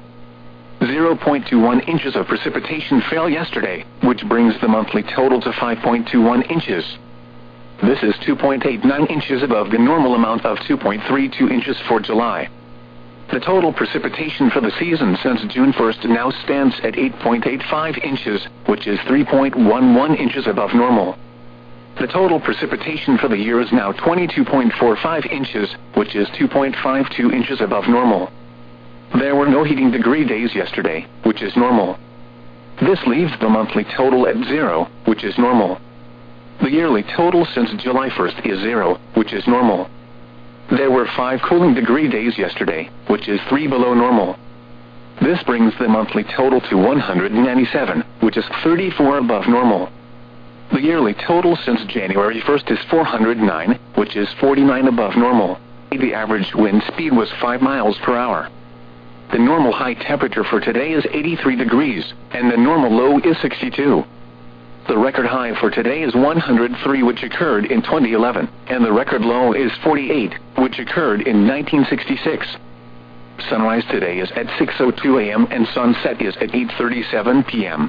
0.21 inches of precipitation fell yesterday, which brings the monthly total to 5.21 inches. This is 2.89 inches above the normal amount of 2.32 inches for July. The total precipitation for the season since June 1st now stands at 8.85 inches, which is 3.11 inches above normal. The total precipitation for the year is now 22.45 inches, which is 2.52 inches above normal. There were no heating degree days yesterday, which is normal. This leaves the monthly total at 0, which is normal. The yearly total since July 1st is 0, which is normal. There were 5 cooling degree days yesterday, which is 3 below normal. This brings the monthly total to 197, which is 34 above normal. The yearly total since January 1st is 409, which is 49 above normal. The average wind speed was 5 miles per hour. The normal high temperature for today is 83 degrees, and the normal low is 62. The record high for today is 103, which occurred in 2011, and the record low is 48, which occurred in 1966. Sunrise today is at 6:02 a.m. and sunset is at 8:37 p.m.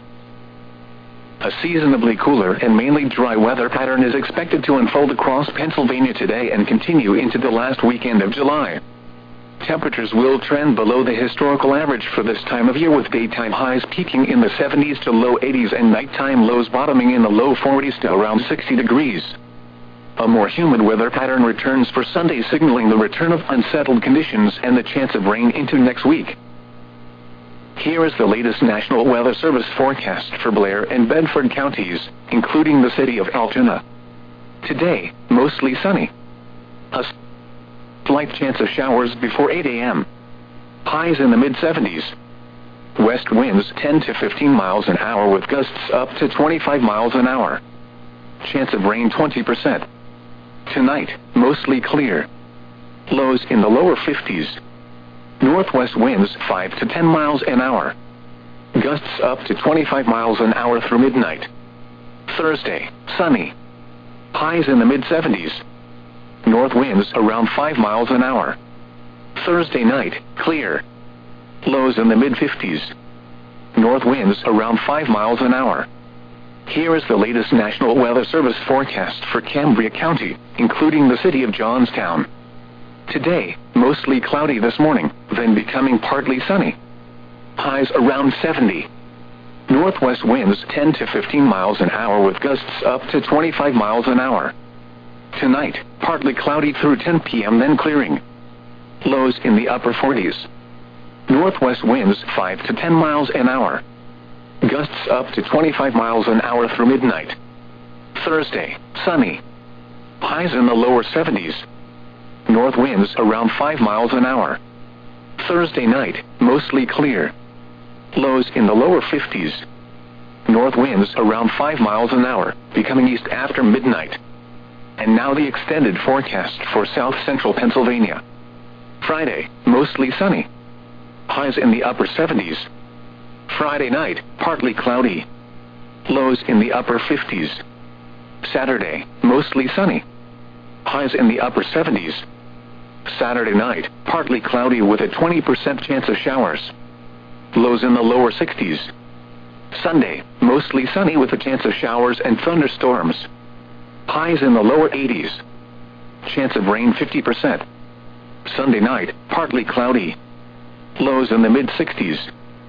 A seasonably cooler and mainly dry weather pattern is expected to unfold across Pennsylvania today and continue into the last weekend of July. Temperatures will trend below the historical average for this time of year, with daytime highs peaking in the 70s to low 80s and nighttime lows bottoming in the low 40s to around 60 degrees. A more humid weather pattern returns for Sunday, signaling the return of unsettled conditions and the chance of rain into next week. Here is the latest National Weather Service forecast for Blair and Bedford counties, including the city of Altoona. Today, mostly sunny. A slight chance of showers before 8 a.m. Highs in the mid-70s. West winds 10 to 15 miles an hour with gusts up to 25 miles an hour. Chance of rain 20%. Tonight, mostly clear. Lows in the lower 50s. Northwest winds 5 to 10 miles an hour. Gusts up to 25 miles an hour through midnight. Thursday, sunny. Highs in the mid-70s. North winds around 5 miles an hour. Thursday night, clear. Lows in the mid-50s. North winds around 5 miles an hour. Here is the latest National Weather Service forecast for Cambria County, including the city of Johnstown. Today, mostly cloudy this morning, then becoming partly sunny. Highs around 70. Northwest winds 10 to 15 miles an hour with gusts up to 25 miles an hour. Tonight, partly cloudy through 10 p.m. then clearing. Lows in the upper 40s. Northwest winds 5 to 10 miles an hour. Gusts up to 25 miles an hour through midnight. Thursday, sunny. Highs in the lower 70s. North winds around 5 miles an hour. Thursday night, mostly clear. Lows in the lower 50s. North winds around 5 miles an hour, becoming east after midnight. And now the extended forecast for south central Pennsylvania. Friday, mostly sunny. Highs in the upper 70s. Friday night, partly cloudy. Lows in the upper 50s. Saturday, mostly sunny. Highs in the upper 70s. Saturday night, partly cloudy with a 20% chance of showers. Lows in the lower 60s. Sunday, mostly sunny with a chance of showers and thunderstorms. Highs in the lower 80s. Chance of rain 50%. Sunday night, partly cloudy. Lows in the mid-60s.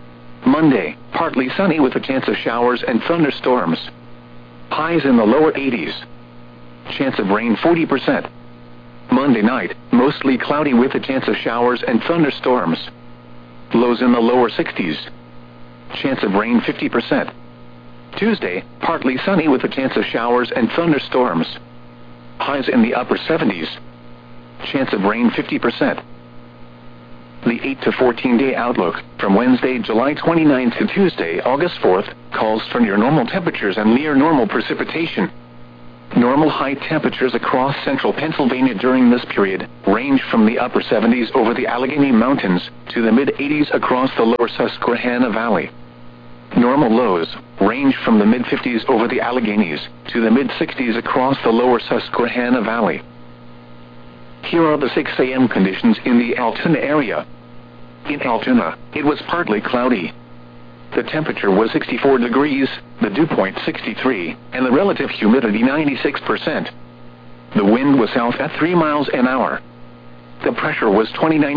Monday, partly sunny with a chance of showers and thunderstorms. Highs in the lower 80s. Chance of rain 40%. Monday night, mostly cloudy with a chance of showers and thunderstorms. Lows in the lower 60s. Chance of rain 50%. Tuesday, partly sunny with a chance of showers and thunderstorms. Highs in the upper 70s. Chance of rain 50%. The 8 to 14-day outlook, from Wednesday, July 29 to Tuesday, August 4th, calls for near normal temperatures and near normal precipitation. Normal high temperatures across central Pennsylvania during this period range from the upper 70s over the Allegheny Mountains to the mid-80s across the lower Susquehanna Valley. Normal lows range from the mid-50s over the Alleghenies to the mid-60s across the lower Susquehanna Valley. Here are the 6 a.m. conditions in the Altoona area. In Altoona, it was partly cloudy. The temperature was 64 degrees, the dew point 63, and the relative humidity 96%. The wind was south at 3 miles an hour. The pressure was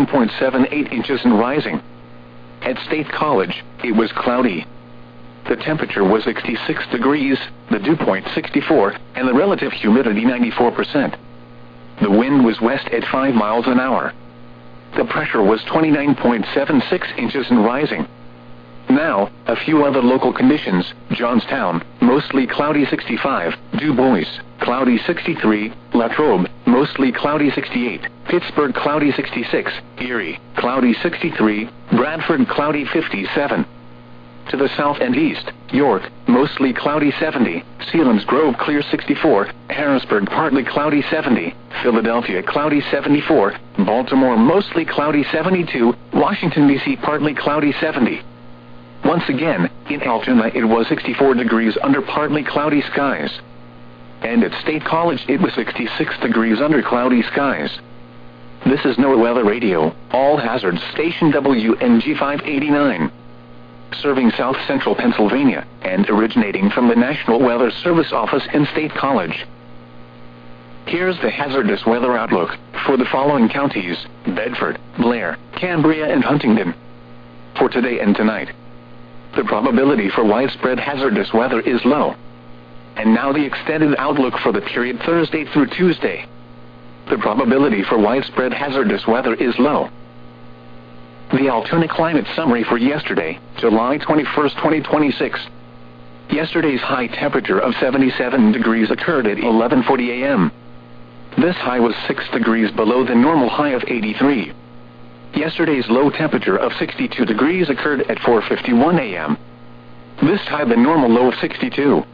29.78 inches and rising. At State College, it was cloudy. The temperature was 66 degrees, the dew point 64, and the relative humidity 94%. The wind was west at 5 miles an hour. The pressure was 29.76 inches and rising. Now, a few other local conditions. Johnstown, mostly cloudy 65, Du Bois, cloudy 63, Latrobe, mostly cloudy 68, Pittsburgh cloudy 66, Erie, cloudy 63, Bradford cloudy 57. To the south and east, York, mostly cloudy 70, Selinsgrove clear 64, Harrisburg partly cloudy 70, Philadelphia cloudy 74, Baltimore mostly cloudy 72, Washington, D.C. partly cloudy 70. Once again, in Altoona it was 64 degrees under partly cloudy skies. And at State College it was 66 degrees under cloudy skies. This is NOAA Weather Radio, All Hazards Station WNG 589. Serving South Central Pennsylvania, and originating from the National Weather Service office in State College. Here's the hazardous weather outlook for the following counties: Bedford, Blair, Cambria, and Huntingdon. For today and tonight, the probability for widespread hazardous weather is low. And now the extended outlook for the period Thursday through Tuesday. The probability for widespread hazardous weather is low. The Altoona climate summary for yesterday, July 21, 2026. Yesterday's high temperature of 77 degrees occurred at 11:40 a.m. This high was 6 degrees below the normal high of 83. Yesterday's low temperature of 62 degrees occurred at 4:51 a.m. This tied the normal low of 62.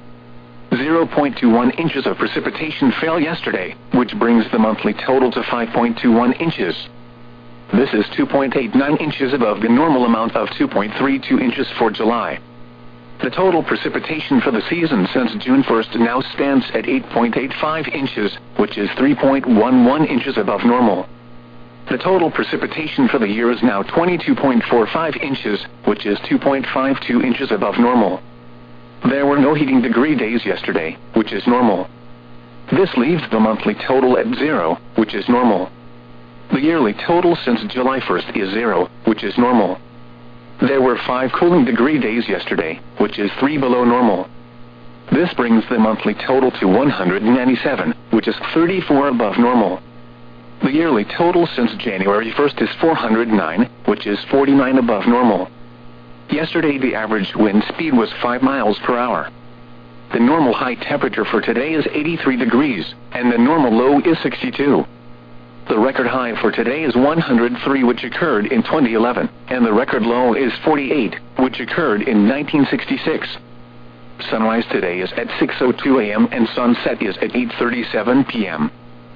0.21 inches of precipitation fell yesterday, which brings the monthly total to 5.21 inches. This is 2.89 inches above the normal amount of 2.32 inches for July. The total precipitation for the season since June 1st now stands at 8.85 inches, which is 3.11 inches above normal. The total precipitation for the year is now 22.45 inches, which is 2.52 inches above normal. There were no heating degree days yesterday, which is normal. This leaves the monthly total at 0, which is normal. The yearly total since July 1st is 0, which is normal. There were 5 cooling degree days yesterday, which is 3 below normal. This brings the monthly total to 197, which is 34 above normal. The yearly total since January 1st is 409, which is 49 above normal. Yesterday the average wind speed was 5 miles per hour. The normal high temperature for today is 83 degrees, and the normal low is 62. The record high for today is 103, which occurred in 2011, and the record low is 48, which occurred in 1966. Sunrise today is at 6:02 a.m. and sunset is at 8:37 p.m.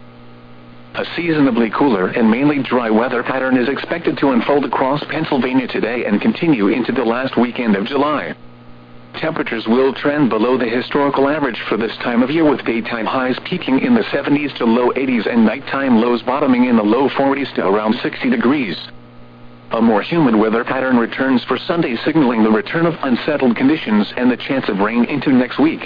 A seasonably cooler and mainly dry weather pattern is expected to unfold across Pennsylvania today and continue into the last weekend of July. Temperatures will trend below the historical average for this time of year, with daytime highs peaking in the 70s to low 80s and nighttime lows bottoming in the low 40s to around 60 degrees. A more humid weather pattern returns for Sunday, signaling the return of unsettled conditions and the chance of rain into next week.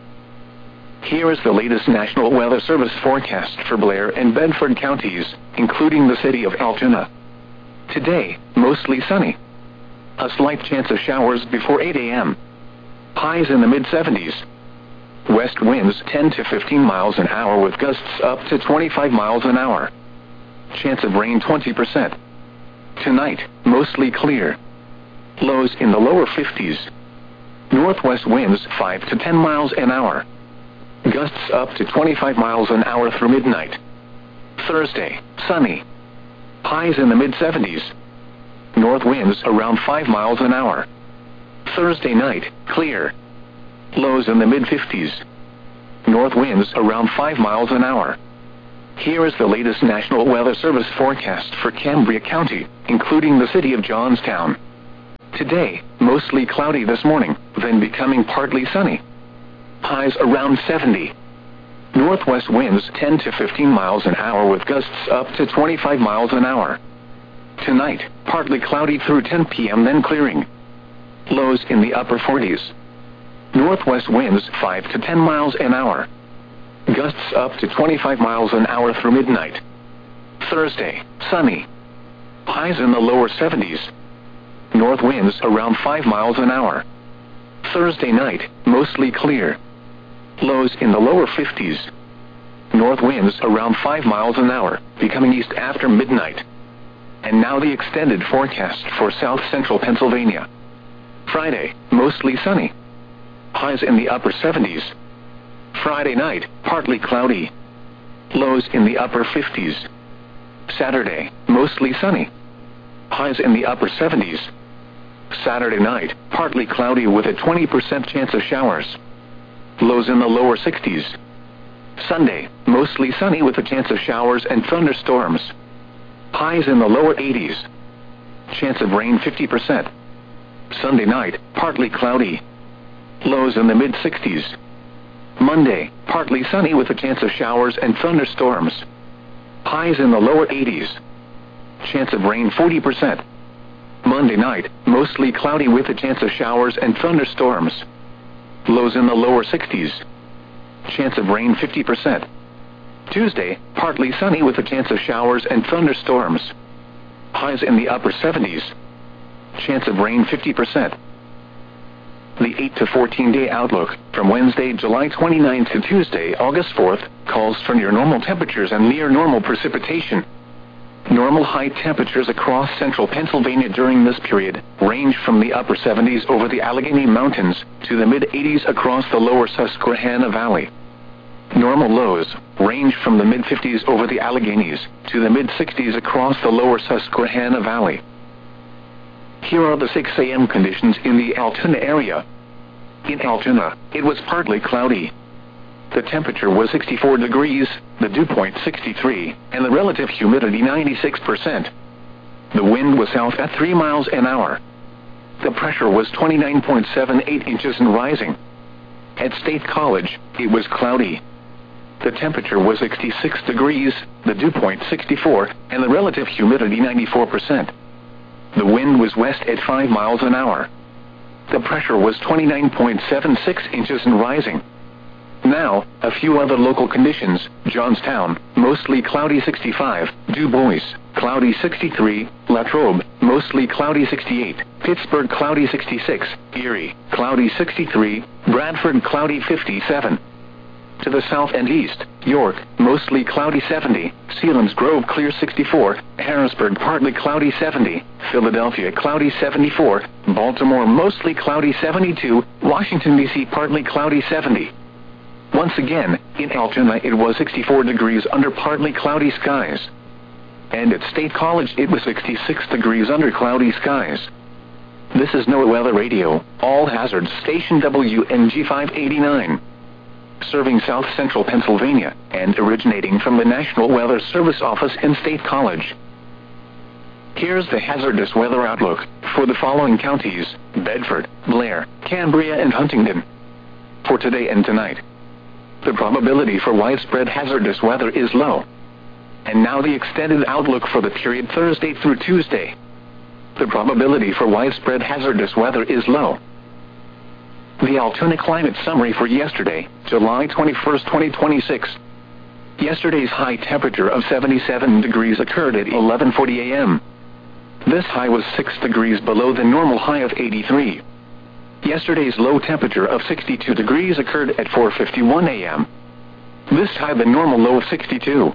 Here is the latest National Weather Service forecast for Blair and Bedford counties, including the city of Altoona. Today, mostly sunny. A slight chance of showers before 8 a.m. Highs in the mid-70s. West winds 10 to 15 miles an hour with gusts up to 25 miles an hour. Chance of rain 20%. Tonight, mostly clear. Lows in the lower 50s. Northwest winds 5 to 10 miles an hour. Gusts up to 25 miles an hour through midnight. Thursday, sunny. Highs in the mid-70s. North winds around 5 miles an hour. Thursday night, clear. Lows in the mid-50s. North winds around 5 miles an hour. Here is the latest National Weather Service forecast for Cambria County, including the city of Johnstown. Today, mostly cloudy this morning, then becoming partly sunny. Highs around 70. Northwest winds 10 to 15 miles an hour with gusts up to 25 miles an hour. Tonight, partly cloudy through 10 p.m. then clearing. Lows in the upper 40s. Northwest winds 5 to 10 miles an hour. Gusts up to 25 miles an hour through midnight. Thursday, sunny. Highs in the lower 70s. North winds around 5 miles an hour. Thursday night, mostly clear. Lows in the lower 50s. North winds around 5 miles an hour, becoming east after midnight. And now the extended forecast for south central Pennsylvania. Friday, mostly sunny. Highs in the upper 70s. Friday night, partly cloudy. Lows in the upper 50s. Saturday, mostly sunny. Highs in the upper 70s. Saturday night, partly cloudy with a 20% chance of showers. Lows in the lower 60s. Sunday, mostly sunny with a chance of showers and thunderstorms. Highs in the lower 80s. Chance of rain 50%. Sunday night, partly cloudy. Lows in the mid-60s. Monday, partly sunny with a chance of showers and thunderstorms. Highs in the lower 80s. Chance of rain 40%. Monday night, mostly cloudy with a chance of showers and thunderstorms. Lows in the lower 60s. Chance of rain 50%. Tuesday, partly sunny with a chance of showers and thunderstorms. Highs in the upper 70s. Chance of rain 50%. The 8 to 14-day outlook from Wednesday, July 29th to Tuesday, August 4th, calls for near normal temperatures and near normal precipitation. Normal high temperatures across central Pennsylvania during this period range from the upper 70s over the Allegheny Mountains to the mid-80s across the lower Susquehanna Valley. Normal lows range from the mid-50s over the Alleghenies to the mid-60s across the lower Susquehanna Valley. Here are the 6 a.m. conditions in the Altoona area. In Altoona, it was partly cloudy. The temperature was 64 degrees, the dew point 63, and the relative humidity 96%. The wind was south at 3 miles an hour. The pressure was 29.78 inches and rising. At State College, it was cloudy. The temperature was 66 degrees, the dew point 64, and the relative humidity 94%. The wind was west at 5 miles an hour. The pressure was 29.76 inches and rising. Now, a few other local conditions. Johnstown, mostly cloudy 65. Du Bois, cloudy 63. Latrobe, mostly cloudy 68. Pittsburgh, cloudy 66. Erie, cloudy 63. Bradford, cloudy 57. To the south and east, York, mostly cloudy 70. Selinsgrove, clear 64. Harrisburg, partly cloudy 70. Philadelphia, cloudy 74. Baltimore, mostly cloudy 72. Washington, D.C., partly cloudy 70. Once again, in Altoona it was 64 degrees under partly cloudy skies. And at State College it was 66 degrees under cloudy skies. This is NOAA Weather Radio, all hazards station WNG 589. Serving south central Pennsylvania, and originating from the National Weather Service office in State College. Here's the hazardous weather outlook for the following counties: Bedford, Blair, Cambria, and Huntingdon. For today and tonight, the probability for widespread hazardous weather is low. And now the extended outlook for the period Thursday through Tuesday. The probability for widespread hazardous weather is low. The Altoona climate summary for yesterday, July 21st, 2026. Yesterday's high temperature of 77 degrees occurred at 11:40 a.m. This high was 6 degrees below the normal high of 83. Yesterday's low temperature of 62 degrees occurred at 4:51 a.m. This tied the normal low of 62.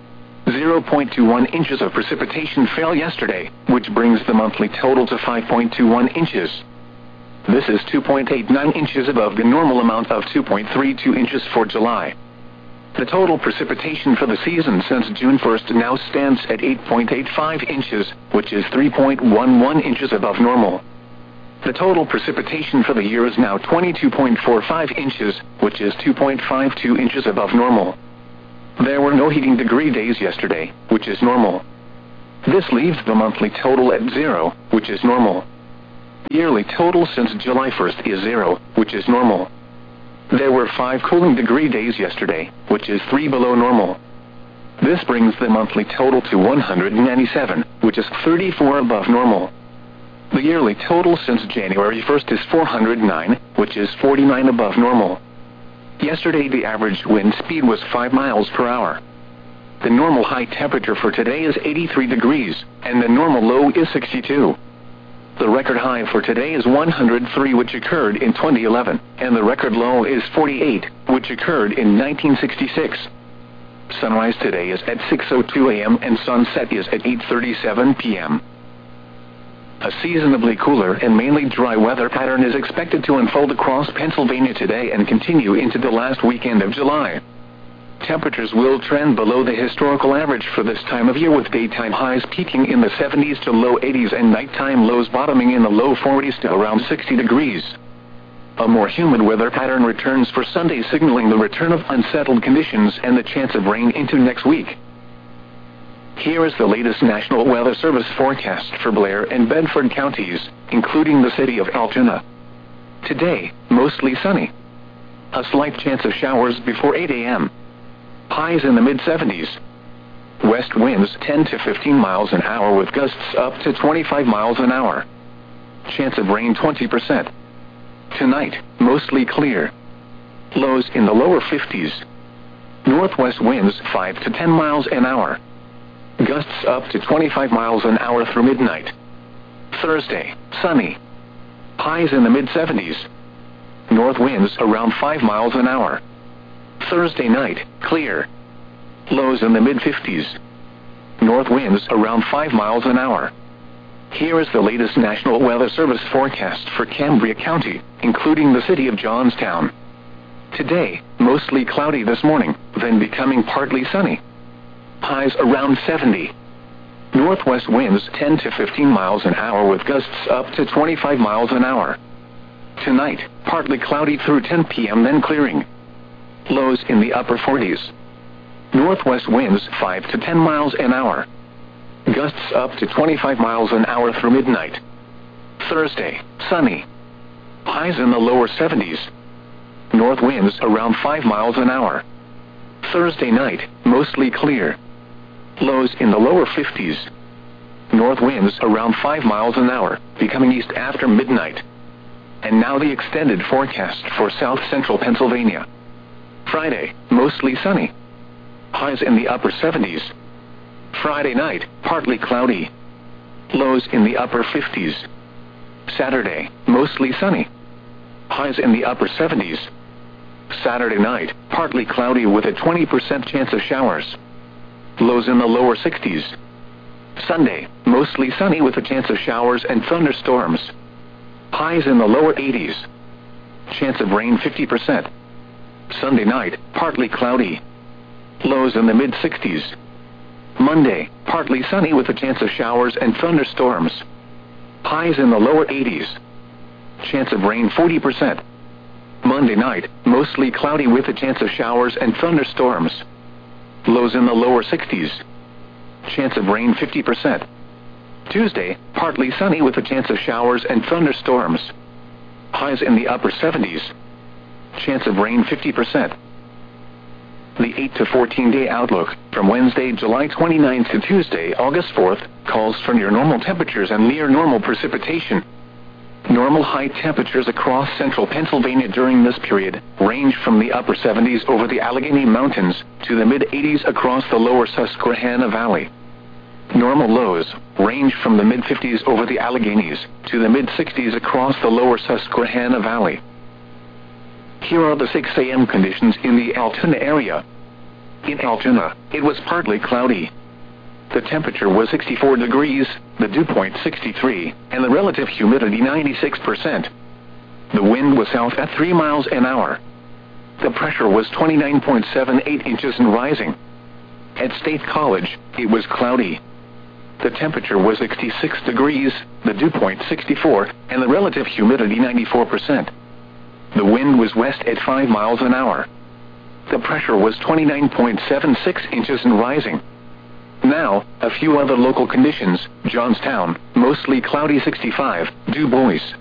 0.21 inches of precipitation fell yesterday, which brings the monthly total to 5.21 inches. This is 2.89 inches above the normal amount of 2.32 inches for July. The total precipitation for the season since June 1st now stands at 8.85 inches, which is 3.11 inches above normal. The total precipitation for the year is now 22.45 inches, which is 2.52 inches above normal. There were no heating degree days yesterday, which is normal. This leaves the monthly total at 0, which is normal. The yearly total since July 1st is 0, which is normal. There were 5 cooling degree days yesterday, which is 3 below normal. This brings the monthly total to 197, which is 34 above normal. The yearly total since January 1st is 409, which is 49 above normal. Yesterday the average wind speed was 5 miles per hour. The normal high temperature for today is 83 degrees, and the normal low is 62. The record high for today is 103, which occurred in 2011, and the record low is 48, which occurred in 1966. Sunrise today is at 6:02 a.m. and sunset is at 8:37 p.m. A seasonably cooler and mainly dry weather pattern is expected to unfold across Pennsylvania today and continue into the last weekend of July. Temperatures will trend below the historical average for this time of year, with daytime highs peaking in the 70s to low 80s and nighttime lows bottoming in the low 40s to around 60 degrees. A more humid weather pattern returns for Sunday, signaling the return of unsettled conditions and the chance of rain into next week. Here is the latest National Weather Service forecast for Blair and Bedford counties, including the city of Altoona. Today, mostly sunny. A slight chance of showers before 8 a.m. Highs in the mid-70s. West winds 10 to 15 miles an hour with gusts up to 25 miles an hour. Chance of rain 20%. Tonight, mostly clear. Lows in the lower 50s. Northwest winds 5 to 10 miles an hour. Gusts up to 25 miles an hour through midnight. Thursday, sunny. Highs in the mid-70s. North winds around 5 miles an hour. Thursday night, clear. Lows in the mid-50s. North winds around 5 miles an hour. Here is the latest National Weather Service forecast for Cambria County, including the city of Johnstown. Today, mostly cloudy this morning, then becoming partly sunny. Highs around 70. Northwest winds 10 to 15 miles an hour with gusts up to 25 miles an hour. Tonight, partly cloudy through 10 p.m. then clearing. Lows in the upper 40s. Northwest winds 5 to 10 miles an hour. Gusts up to 25 miles an hour through midnight. Thursday, sunny. Highs in the lower 70s. North winds around 5 miles an hour. Thursday night, mostly clear. Lows in the lower 50s. North winds around 5 miles an hour, becoming east after midnight. And now the extended forecast for south central Pennsylvania. Friday, mostly sunny. Highs in the upper 70s. Friday night, partly cloudy. Lows in the upper 50s. Saturday, mostly sunny. Highs in the upper 70s. Saturday night, partly cloudy with a 20% chance of showers. Lows in the lower 60s. Sunday, mostly sunny with a chance of showers and thunderstorms. Highs in the lower 80s. Chance of rain 50%. Sunday night, partly cloudy. Lows in the mid-60s. Monday, partly sunny with a chance of showers and thunderstorms. Highs in the lower 80s. Chance of rain 40%. Monday night, mostly cloudy with a chance of showers and thunderstorms. Lows in the lower 60s. Chance of rain 50%. Tuesday, partly sunny with a chance of showers and thunderstorms. Highs in the upper 70s. Chance of rain 50%. The 8 to 14-day outlook from Wednesday, July 29th to Tuesday, August 4th, calls for near normal temperatures and near normal precipitation. Normal high temperatures across central Pennsylvania during this period range from the upper 70s over the Allegheny Mountains to the mid-80s across the lower Susquehanna Valley. Normal lows range from the mid-50s over the Alleghenies to the mid-60s across the lower Susquehanna Valley. Here are the 6 a.m. conditions in the Altoona area. In Altoona, it was partly cloudy. The temperature was 64 degrees, the dew point 63, and the relative humidity 96%. The wind was south at 3 miles an hour. The pressure was 29.78 inches and rising. At State College, it was cloudy. The temperature was 66 degrees, the dew point 64, and the relative humidity 94%. The wind was west at 5 miles an hour. The pressure was 29.76 inches and rising. Now, a few other local conditions. Johnstown, mostly cloudy 65, Du Bois,